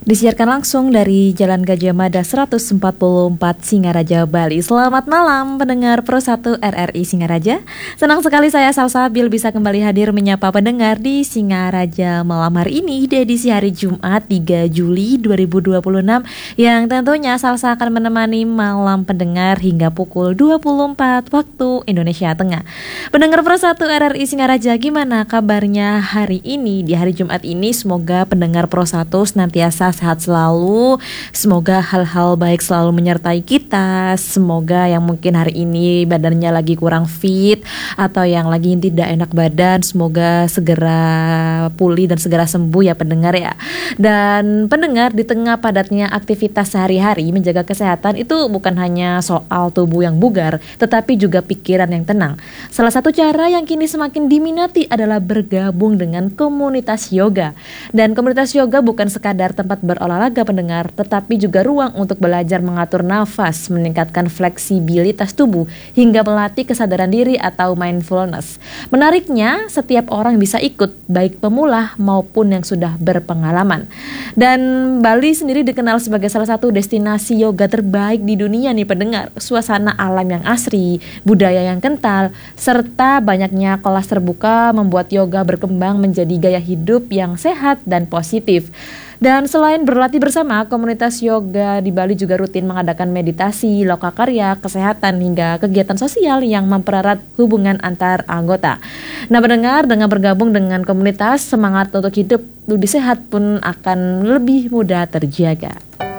Disiarkan langsung dari Jalan Gajah Mada 144 Singaraja, Bali. Selamat malam pendengar Pro 1 RRI Singaraja. Senang sekali saya Salsabil bisa kembali hadir menyapa pendengar di Singaraja malam hari ini di edisi hari Jumat 3 Juli 2026 yang tentunya Salsa akan menemani malam pendengar hingga pukul 24 waktu Indonesia Tengah. Pendengar Pro 1 RRI Singaraja, gimana kabarnya hari ini? Di hari Jumat ini semoga pendengar Pro 1 senantiasa sehat selalu. Semoga hal-hal baik selalu menyertai kita. Semoga yang mungkin hari ini badannya lagi kurang fit atau yang lagi tidak enak badan, semoga segera pulih dan segera sembuh ya pendengar ya. Dan pendengar, di tengah padatnya aktivitas sehari-hari, menjaga kesehatan itu bukan hanya soal tubuh yang bugar, tetapi juga pikiran yang tenang. Salah satu cara yang kini semakin diminati adalah bergabung dengan komunitas yoga. Dan komunitas yoga bukan sekadar tempat berolahraga pendengar, tetapi juga ruang untuk belajar mengatur nafas, meningkatkan fleksibilitas tubuh, hingga melatih kesadaran diri atau mindfulness. Menariknya, setiap orang bisa ikut, baik pemula maupun yang sudah berpengalaman. Dan Bali sendiri dikenal sebagai salah satu destinasi yoga terbaik di dunia nih pendengar. Suasana alam yang asri, budaya yang kental, serta banyaknya kelas terbuka membuat yoga berkembang menjadi gaya hidup yang sehat dan positif. Dan selain berlatih bersama, komunitas yoga di Bali juga rutin mengadakan meditasi, lokakarya, kesehatan, hingga kegiatan sosial yang mempererat hubungan antar anggota. Nah pendengar, dengan bergabung dengan komunitas, semangat untuk hidup lebih sehat pun akan lebih mudah terjaga.